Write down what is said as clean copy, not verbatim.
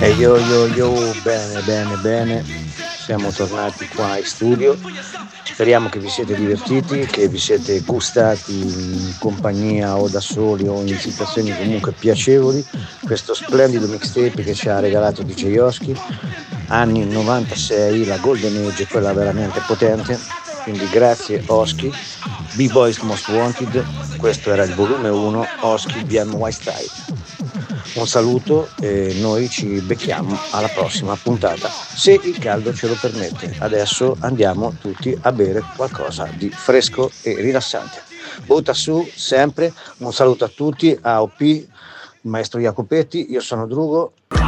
Bene, bene, bene, siamo tornati qua in studio, speriamo che vi siete divertiti, che vi siete gustati in compagnia o da soli o in situazioni comunque piacevoli, questo splendido mixtape che ci ha regalato DJ Oski, anni 96, la Golden Age, quella veramente potente, quindi grazie Oski, B-Boys Most Wanted, questo era il volume 1, Oski BMY Style. Un saluto e noi ci becchiamo alla prossima puntata, se il caldo ce lo permette. Adesso andiamo tutti a bere qualcosa di fresco e rilassante. Butta su sempre, un saluto a tutti, a OP, il maestro Jacopetti, io sono Drugo.